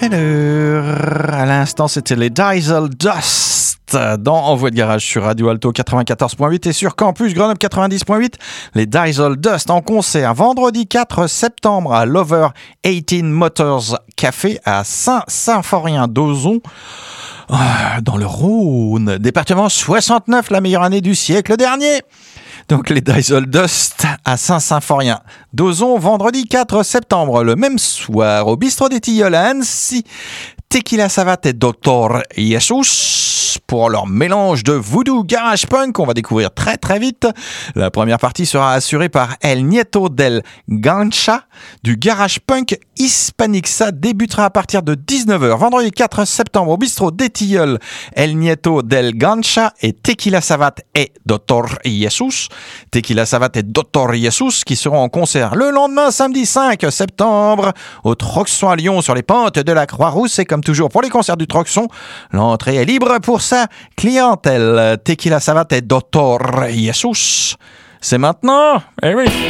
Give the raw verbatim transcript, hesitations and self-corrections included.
Alors, à l'instant, c'était les Diesel Dust dans Envoi de garage sur Radio Alto quatre-vingt-quatorze point huit et sur Campus Grenoble quatre-vingt-dix point huit. Les Diesel Dust en concert vendredi quatre septembre à l'Over dix-huit Motors Café à Saint-Symphorien-d'Ozon, dans le Rhône, département soixante-neuf, la meilleure année du siècle dernier. Donc les Diesel Dust à Saint-Symphorien d'Ozon, vendredi quatre septembre, le même soir au bistrot des Tilleuls à Annecy. Tequila Savate et docteur Jesus pour leur mélange de voodoo garage punk qu'on va découvrir très très vite. La première partie sera assurée par El Nieto del Gancha du garage punk hispanique. Ça débutera à partir de dix-neuf heures vendredi quatre septembre au bistrot des Tilleuls. El Nieto del Gancha et Tequila Savate et docteur Jesus. Tequila Savate et docteur Jesus qui seront en concert le lendemain samedi cinq septembre au Troxon à Lyon sur les pentes de la Croix-Rousse. Et comme toujours pour les concerts du Troxon, l'entrée est libre pour sa clientèle. Tequila Savate et docteur Jesus. C'est maintenant. Eh oui.